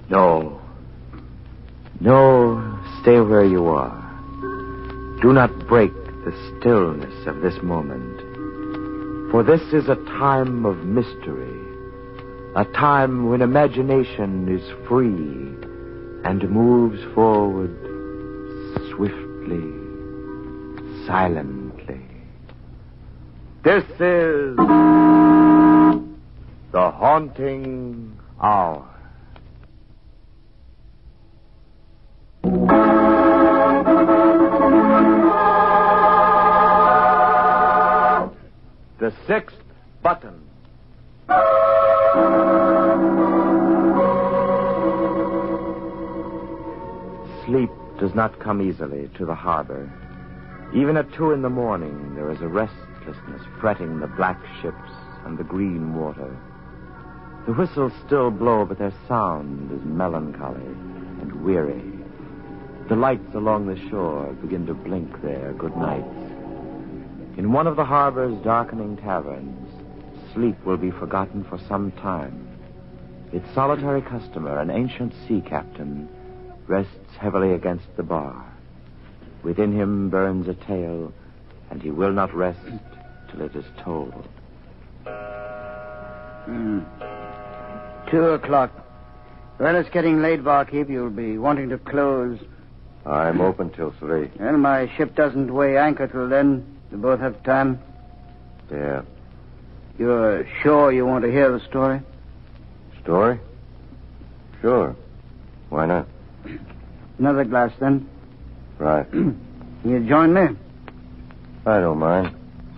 No. No, stay where you are. Do not break the stillness of this moment. For this is a time of mystery. A time when imagination is free and moves forward swiftly, silently. This is the Haunting Hour. The Sixth Button. Sleep does not come easily to the harbor. Even at 2 a.m, there is a restlessness fretting the black ships and the green water. The whistles still blow, but their sound is melancholy and weary. The lights along the shore begin to blink their good nights. In one of the harbor's darkening taverns, sleep will be forgotten for some time. Its solitary customer, an ancient sea captain, rests heavily against the bar. Within him burns a tale, and he will not rest till it is told. 2 o'clock. Well, it's getting late, barkeep. You'll be wanting to close. I'm open till 3. Well, my ship doesn't weigh anchor till then. You both have time? Yeah. You're sure you want to hear the story? Story? Sure. Why not? Another glass, then. Right. You join me? I don't mind.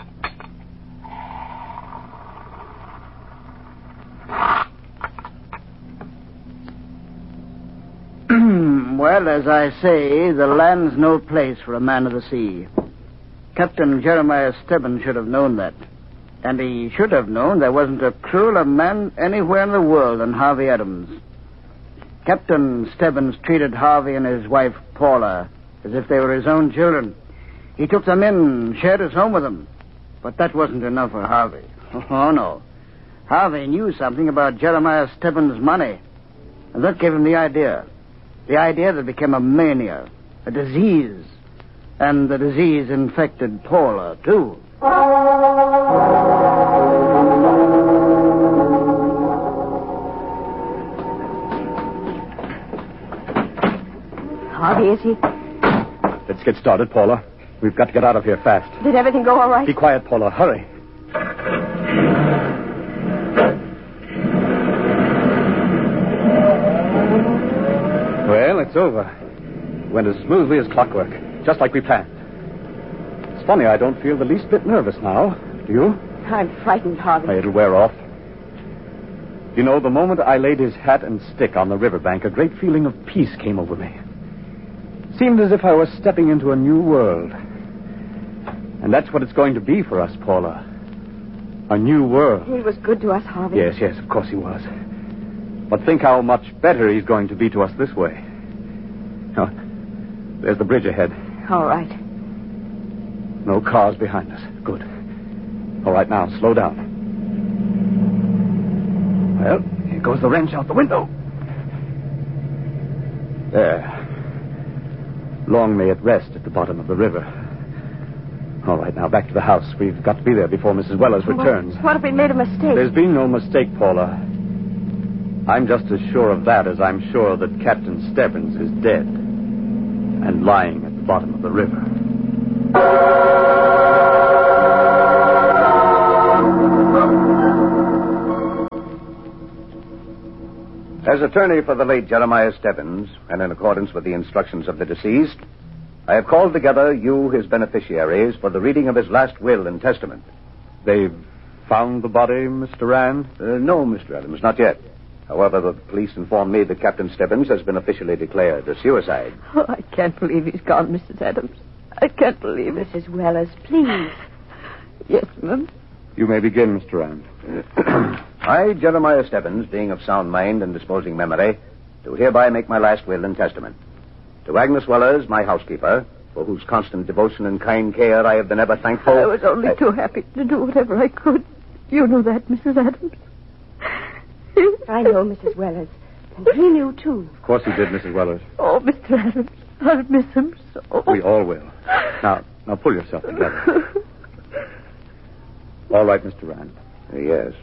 Well, as I say, the land's no place for a man of the sea. Captain Jeremiah Stebbins should have known that. And he should have known there wasn't a crueler man anywhere in the world than Harvey Adams. Captain Stebbins treated Harvey and his wife, Paula, as if they were his own children. He took them in, shared his home with them. But that wasn't enough for Harvey. Oh, no. Harvey knew something about Jeremiah Stebbins' money. And that gave him the idea. The idea that became a mania, a disease. And the disease infected Paula, too. Harvey, is he? Let's get started, Paula. We've got to get out of here fast. Did everything go all right? Be quiet, Paula. Hurry. Well, it's over. Went as smoothly as clockwork, just like we planned. It's funny, I don't feel the least bit nervous now. Do you? I'm frightened, Harvey. It'll wear off. You know, the moment I laid his hat and stick on the riverbank, a great feeling of peace came over me. Seemed as if I was stepping into a new world. And that's what it's going to be for us, Paula. A new world. He was good to us, Harvey. Yes, of course he was. But think how much better he's going to be to us this way. Oh, there's the bridge ahead. All right. No cars behind us. Good. All right, now, slow down. Well, here goes the wrench out the window. There. Long may it rest at the bottom of the river. All right, now, back to the house. We've got to be there before Mrs. Wellers returns. What if we made a mistake? There's been no mistake, Paula. I'm just as sure of that as I'm sure that Captain Stebbins is dead and lying at the bottom of the river. As attorney for the late Jeremiah Stebbins, and in accordance with the instructions of the deceased, I have called together you, his beneficiaries, for the reading of his last will and testament. They've found the body, Mr. Rand? No, Mr. Adams, not yet. However, the police informed me that Captain Stebbins has been officially declared a suicide. Oh, I can't believe he's gone, Mrs. Adams. I can't believe it. Mrs. Wellers, please. Yes, ma'am. You may begin, Mr. Rand. I, Jeremiah Stebbins, being of sound mind and disposing memory, do hereby make my last will and testament. To Agnes Wellers, my housekeeper, for whose constant devotion and kind care I have been ever thankful. I was only too happy to do whatever I could. You know that, Mrs. Adams. I know, Mrs. Wellers. And he knew, too. Of course he did, Mrs. Wellers. Oh, Mr. Adams, I'll miss him so. We all will. Now pull yourself together. All right, Mr. Rand. Yes.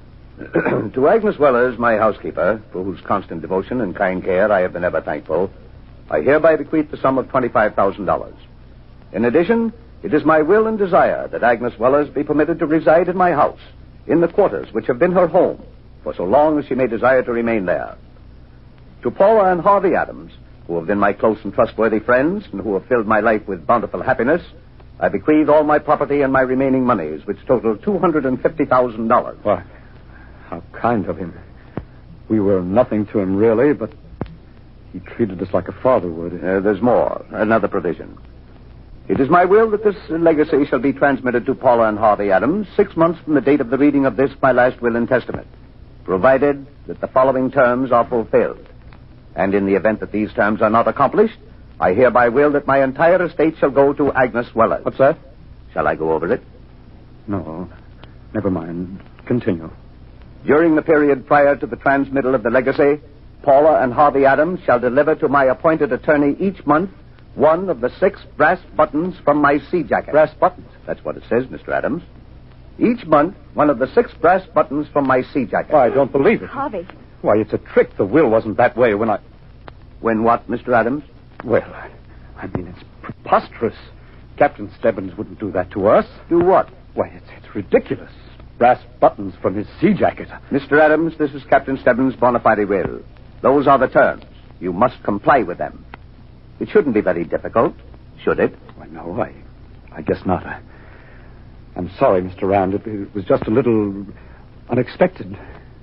To Agnes Wellers, my housekeeper, for whose constant devotion and kind care I have been ever thankful, I hereby bequeath the sum of $25,000. In addition, it is my will and desire that Agnes Wellers be permitted to reside in my house, in the quarters which have been her home, for so long as she may desire to remain there. To Paula and Harvey Adams, who have been my close and trustworthy friends, and who have filled my life with bountiful happiness, I bequeath all my property and my remaining monies, which total $250,000. Why, how kind of him. We were nothing to him, really, but he treated us like a father would. There's more. Another provision. It is my will that this legacy shall be transmitted to Paula and Harvey Adams 6 months from the date of the reading of this, my last will and testament, provided that the following terms are fulfilled. And in the event that these terms are not accomplished, I hereby will that my entire estate shall go to Agnes Wellers. What's that? Shall I go over it? No, never mind. Continue. During the period prior to the transmittal of the legacy, Paula and Harvey Adams shall deliver to my appointed attorney each month one of the 6 brass buttons from my sea jacket. Brass buttons? That's what it says, Mr. Adams. Each month, one of the 6 brass buttons from my sea jacket. Why, I don't believe it. Harvey. Why, it's a trick. The will wasn't that way when I... When what, Mr. Adams? Well, I mean, it's preposterous. Captain Stebbins wouldn't do that to us. Do what? Why, it's ridiculous. Brass buttons from his sea jacket. Mr. Adams, this is Captain Stebbins' bona fide will. Those are the terms. You must comply with them. It shouldn't be very difficult, should it? Why, no, I guess not. I'm sorry, Mr. Rand. It was just a little unexpected.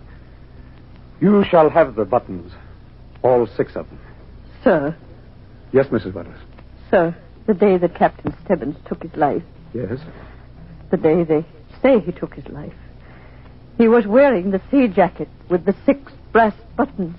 You shall have the buttons. All 6 of them. Sir. Yes, Mrs. Wellers. Sir, the day that Captain Stebbins took his life. Yes? The day they say he took his life. He was wearing the sea jacket with the 6 brass buttons.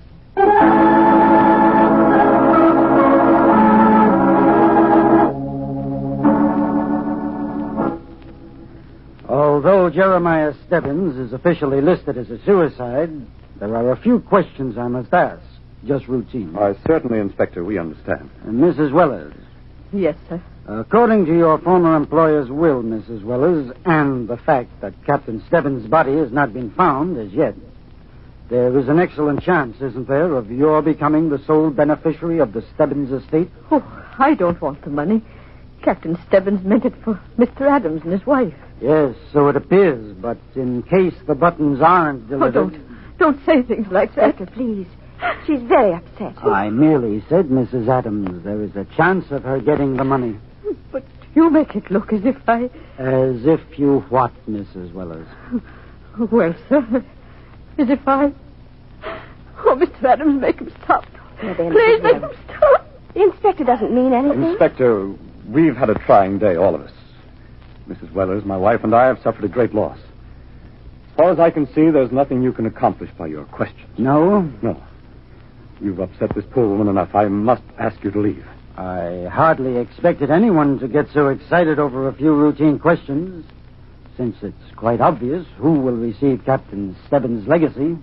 Although Jeremiah Stebbins is officially listed as a suicide, there are a few questions I must ask. Just routine. Why, certainly, Inspector, we understand. Mrs. Wellers. Yes, sir. According to your former employer's will, Mrs. Wellers, and the fact that Captain Stebbins' body has not been found as yet, there is an excellent chance, isn't there, of your becoming the sole beneficiary of the Stebbins estate? Oh, I don't want the money. Captain Stebbins meant it for Mr. Adams and his wife. Yes, so it appears, but in case the buttons aren't delivered... Oh, don't say things like that. Inspector, please. She's very upset. I merely said, Mrs. Adams, there is a chance of her getting the money. But you make it look as if I... As if you what, Mrs. Wellers? Well, sir, as if I... Oh, Mr. Adams, make him stop. Please make him stop. The inspector doesn't mean anything. Inspector, we've had a trying day, all of us. Mrs. Wellers, my wife, and I have suffered a great loss. As far as I can see, there's nothing you can accomplish by your questions. No? No. You've upset this poor woman enough. I must ask you to leave. I hardly expected anyone to get so excited over a few routine questions, since it's quite obvious who will receive Captain Stebbins' legacy.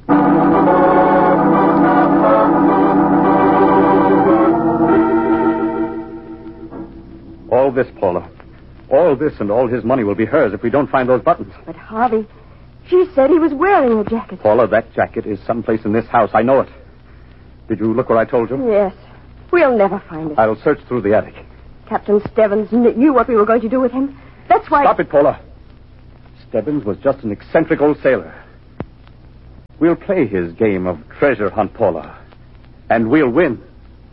All this, Paula. All this and all his money will be hers if we don't find those buttons. But Harvey, she said he was wearing the jacket. Paula, that jacket is someplace in this house. I know it. Did you look where I told you? Yes. We'll never find it. I'll search through the attic. Captain Stebbins knew what we were going to do with him. That's why... Stop it, Paula. Stebbins was just an eccentric old sailor. We'll play his game of treasure hunt, Paula. And we'll win.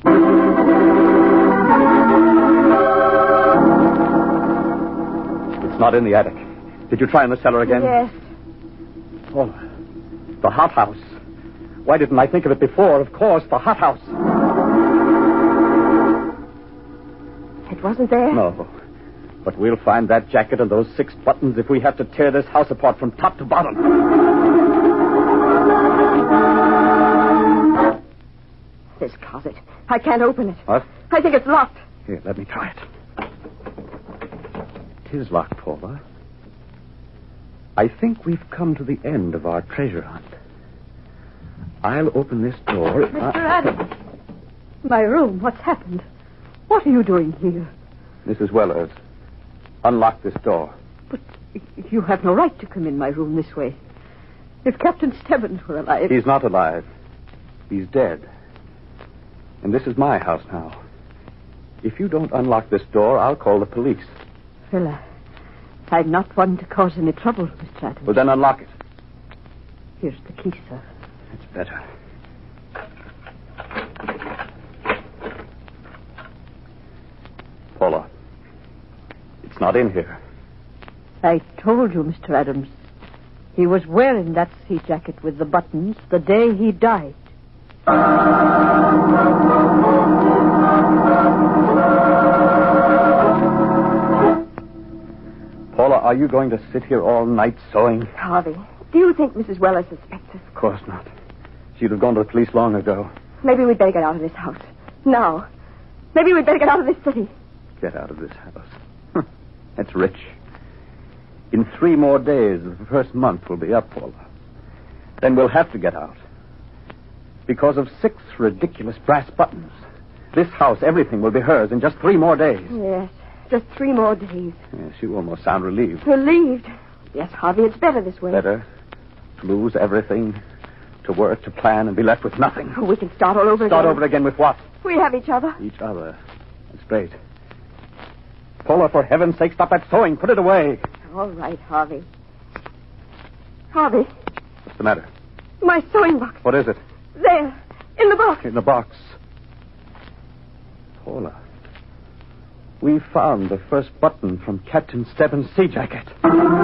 It's not in the attic. Did you try in the cellar again? Yes. Paula, the hothouse. Why didn't I think of it before? Of course, the hothouse. It wasn't there? No. But we'll find that jacket and those 6 buttons if we have to tear this house apart from top to bottom. This closet. I can't open it. What? I think it's locked. Here, let me try it. It is locked, Paula. I think we've come to the end of our treasure hunt. I'll open this door. Mr. Adams. My room. What's happened? What are you doing here? Mrs. Wellers, unlock this door. But you have no right to come in my room this way. If Captain Stebbins were alive... He's not alive. He's dead. And this is my house now. If you don't unlock this door, I'll call the police. Well, I'm not one to cause any trouble, Mr. Adams. Well, then unlock it. Here's the key, sir. It's better. Paula, it's not in here. I told you, Mr. Adams. He was wearing that sea jacket with the buttons the day he died. Paula, are you going to sit here all night sewing? Harvey, do you think Mrs. Weller suspects us? Of course not. She'd have gone to the police long ago. Maybe we'd better get out of this house. Now. Maybe we'd better get out of this city. Get out of this house. That's rich. In 3 more days, the first month will be up, Paula. Then we'll have to get out. Because of 6 ridiculous brass buttons. This house, everything will be hers in just 3 more days. Yes, just 3 more days. Yes, you almost sound relieved. Relieved? Yes, Harvey, it's better this way. Better to lose everything, to work, to plan, and be left with nothing. Oh, we can start all over again. Start over again with what? We have each other. Each other. That's great. Paula, for heaven's sake, stop that sewing. Put it away. All right, Harvey. Harvey, What's the matter? my sewing box. What is it? There, in the box. In the box. Paula, we found the first button from Captain Stebbins' sea jacket.